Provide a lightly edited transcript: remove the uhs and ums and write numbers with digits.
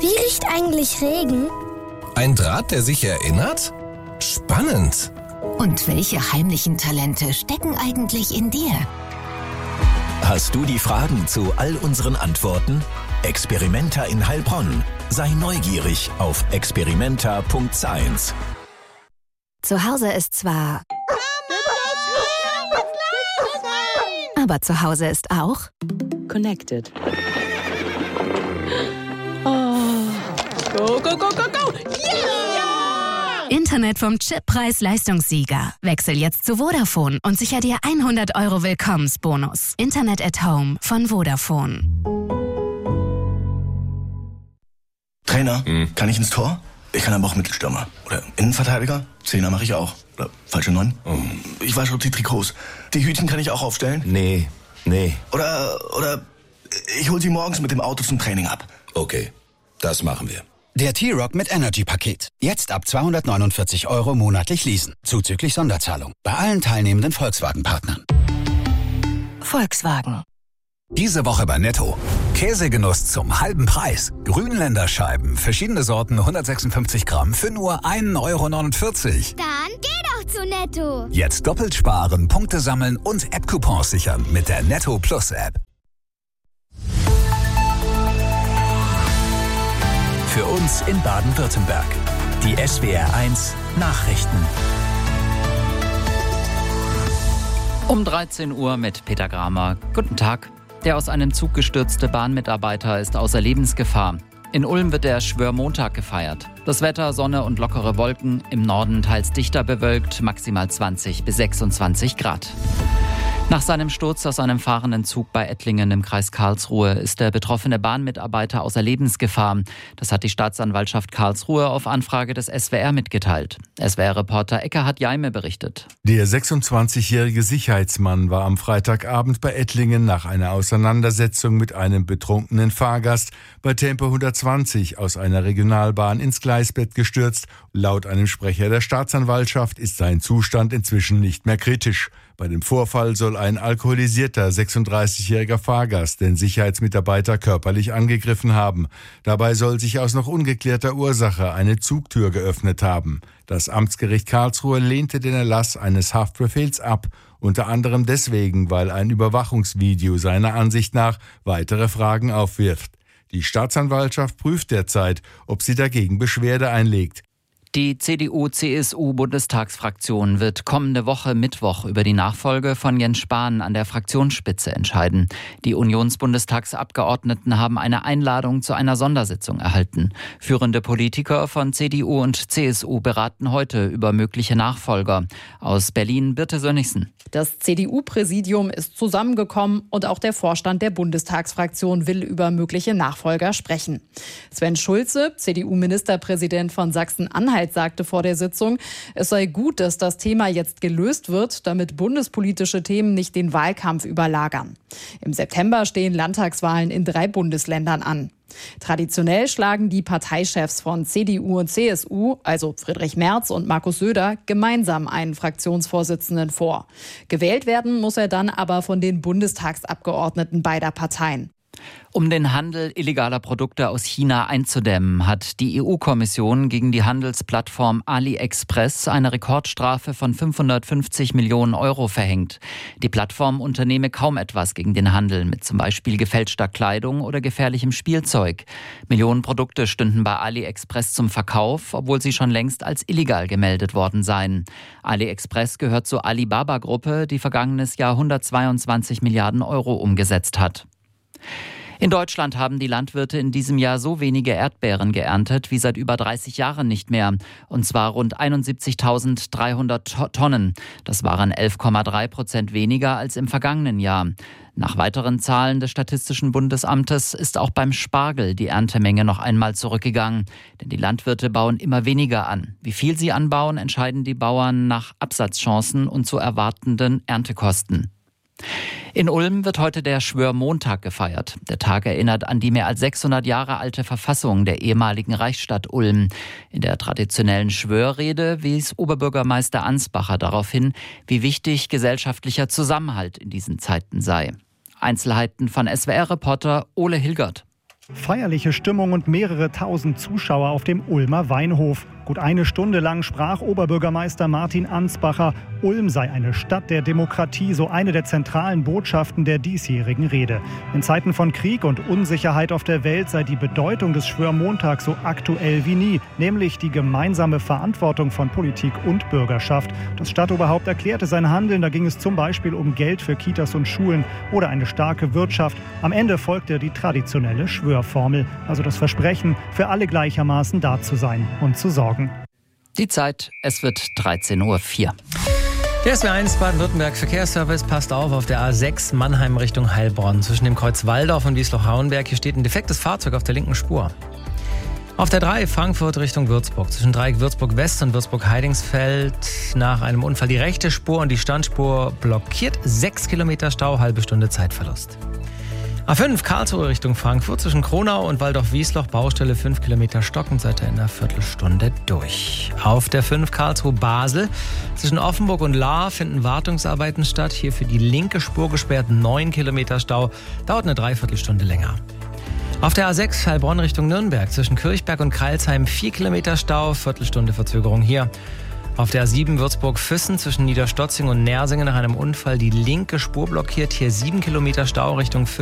Wie riecht eigentlich Regen? Ein Draht, der sich erinnert? Spannend. Und welche heimlichen Talente stecken eigentlich in dir? Hast du die Fragen zu all unseren Antworten? Experimenta in Heilbronn. Sei neugierig auf experimenta.science. Zu Hause ist zwar... Aber zu Hause ist auch... Connected. Oh. Go, go, go, go, go! Yeah! Internet vom Chip-Preis-Leistungssieger. Wechsel jetzt zu Vodafone und sicher dir 100 € Willkommensbonus. Internet at Home von Vodafone. Trainer, kann ich ins Tor? Ich kann aber auch Mittelstürmer. Oder Innenverteidiger? Zehner mache ich auch. Oder falsche 9? Ich wasche die Trikots. Die Hütchen kann ich auch aufstellen? Nee. Oder ich hol sie morgens mit dem Auto zum Training ab. Okay, das machen wir. Der T-Rock mit Energy-Paket. Jetzt ab 249 € monatlich leasen. Zuzüglich Sonderzahlung. Bei allen teilnehmenden Volkswagen-Partnern. Volkswagen. Diese Woche bei Netto. Käsegenuss zum halben Preis. Grünländerscheiben, verschiedene Sorten, 156 Gramm für nur 1,49 €. Dann geh doch zu Netto. Jetzt doppelt sparen, Punkte sammeln und App-Coupons sichern mit der Netto Plus App. Für uns in Baden-Württemberg. Die SWR1 Nachrichten. Um 13 Uhr mit Peter Gramer. Guten Tag. Der aus einem Zug gestürzte Bahnmitarbeiter ist außer Lebensgefahr. In Ulm wird der Schwörmontag gefeiert. Das Wetter, Sonne und lockere Wolken, im Norden teils dichter bewölkt, maximal 20 bis 26 Grad. Nach seinem Sturz aus einem fahrenden Zug bei Ettlingen im Kreis Karlsruhe ist der betroffene Bahnmitarbeiter außer Lebensgefahr. Das hat die Staatsanwaltschaft Karlsruhe auf Anfrage des SWR mitgeteilt. SWR-Reporter Eckhard Jaime berichtet. Der 26-jährige Sicherheitsmann war am Freitagabend bei Ettlingen nach einer Auseinandersetzung mit einem betrunkenen Fahrgast bei Tempo 120 aus einer Regionalbahn ins Gleisbett gestürzt. Laut einem Sprecher der Staatsanwaltschaft ist sein Zustand inzwischen nicht mehr kritisch. Bei dem Vorfall soll ein alkoholisierter 36-jähriger Fahrgast den Sicherheitsmitarbeiter körperlich angegriffen haben. Dabei soll sich aus noch ungeklärter Ursache eine Zugtür geöffnet haben. Das Amtsgericht Karlsruhe lehnte den Erlass eines Haftbefehls ab, unter anderem deswegen, weil ein Überwachungsvideo seiner Ansicht nach weitere Fragen aufwirft. Die Staatsanwaltschaft prüft derzeit, ob sie dagegen Beschwerde einlegt. Die CDU-CSU-Bundestagsfraktion wird kommende Woche Mittwoch über die Nachfolge von Jens Spahn an der Fraktionsspitze entscheiden. Die Unionsbundestagsabgeordneten haben eine Einladung zu einer Sondersitzung erhalten. Führende Politiker von CDU und CSU beraten heute über mögliche Nachfolger. Aus Berlin Birte Sönnigsen. Das CDU-Präsidium ist zusammengekommen und auch der Vorstand der Bundestagsfraktion will über mögliche Nachfolger sprechen. Sven Schulze, CDU-Ministerpräsident von Sachsen-Anhalt, sagte vor der Sitzung, es sei gut, dass das Thema jetzt gelöst wird, damit bundespolitische Themen nicht den Wahlkampf überlagern. Im September stehen Landtagswahlen in 3 Bundesländern an. Traditionell schlagen die Parteichefs von CDU und CSU, also Friedrich Merz und Markus Söder, gemeinsam einen Fraktionsvorsitzenden vor. Gewählt werden muss er dann aber von den Bundestagsabgeordneten beider Parteien. Um den Handel illegaler Produkte aus China einzudämmen, hat die EU-Kommission gegen die Handelsplattform AliExpress eine Rekordstrafe von 550 Millionen € verhängt. Die Plattform unternehme kaum etwas gegen den Handel mit zum Beispiel gefälschter Kleidung oder gefährlichem Spielzeug. Millionen Produkte stünden bei AliExpress zum Verkauf, obwohl sie schon längst als illegal gemeldet worden seien. AliExpress gehört zur Alibaba-Gruppe, die vergangenes Jahr 122 Milliarden € umgesetzt hat. In Deutschland haben die Landwirte in diesem Jahr so wenige Erdbeeren geerntet wie seit über 30 Jahren nicht mehr. Und zwar rund 71.300 Tonnen. Das waren 11,3% weniger als im vergangenen Jahr. Nach weiteren Zahlen des Statistischen Bundesamtes ist auch beim Spargel die Erntemenge noch einmal zurückgegangen. Denn die Landwirte bauen immer weniger an. Wie viel sie anbauen, entscheiden die Bauern nach Absatzchancen und zu erwartenden Erntekosten. In Ulm wird heute der Schwörmontag gefeiert. Der Tag erinnert an die mehr als 600 Jahre alte Verfassung der ehemaligen Reichsstadt Ulm. In der traditionellen Schwörrede wies Oberbürgermeister Ansbacher darauf hin, wie wichtig gesellschaftlicher Zusammenhalt in diesen Zeiten sei. Einzelheiten von SWR-Reporter Ole Hilgert. Feierliche Stimmung und mehrere tausend Zuschauer auf dem Ulmer Weinhof. Gut eine Stunde lang sprach Oberbürgermeister Martin Ansbacher, Ulm sei eine Stadt der Demokratie, so eine der zentralen Botschaften der diesjährigen Rede. In Zeiten von Krieg und Unsicherheit auf der Welt sei die Bedeutung des Schwörmontags so aktuell wie nie, nämlich die gemeinsame Verantwortung von Politik und Bürgerschaft. Das Stadtoberhaupt erklärte sein Handeln, da ging es zum Beispiel um Geld für Kitas und Schulen oder eine starke Wirtschaft. Am Ende folgte die traditionelle Schwörformel, also das Versprechen, für alle gleichermaßen da zu sein und zu sorgen. Die Zeit, es wird 13:04 Uhr. Der SW1 Baden-Württemberg Verkehrsservice passt auf der A6 Mannheim Richtung Heilbronn. Zwischen dem Kreuz Waldorf und Wiesloch-Hauenberg hier steht ein defektes Fahrzeug auf der linken Spur. Auf der 3 Frankfurt Richtung Würzburg. Zwischen Dreieck Würzburg West und Würzburg Heidingsfeld nach einem Unfall die rechte Spur und die Standspur blockiert. 6 Kilometer Stau, halbe Stunde Zeitverlust. A5 Karlsruhe Richtung Frankfurt, zwischen Kronau und Waldorf-Wiesloch, Baustelle 5 Kilometer stockend, seid ihr in einer Viertelstunde durch. Auf der 5 Karlsruhe-Basel, zwischen Offenburg und Lahr finden Wartungsarbeiten statt. Hier für die linke Spur gesperrt, 9 Kilometer Stau, dauert eine Dreiviertelstunde länger. Auf der A6 Heilbronn Richtung Nürnberg, zwischen Kirchberg und Kreilsheim 4 Kilometer Stau, Viertelstunde Verzögerung hier. Auf der A7 Würzburg-Füssen zwischen Niederstotzing und Nersingen nach einem Unfall die linke Spur blockiert, hier 7 Kilometer Stau Richtung Füssen.